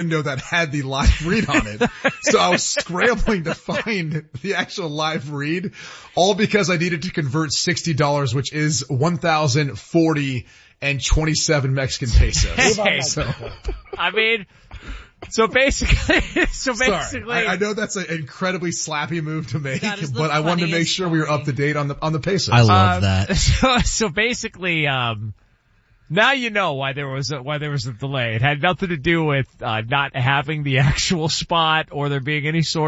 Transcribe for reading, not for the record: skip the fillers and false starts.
window that had the live read on it. So I was scrambling to find the actual live read, all because I needed to convert $60, which is 1,040 and 27 Mexican pesos. Hey, So, I mean, so basically, sorry, I know that's an incredibly slappy move to make, That is the but I wanted to make funniest sure we were story. up to date on the pesos. I love that. So basically, now you know why there was a delay. It had nothing to do with not having the actual spot or there being any sort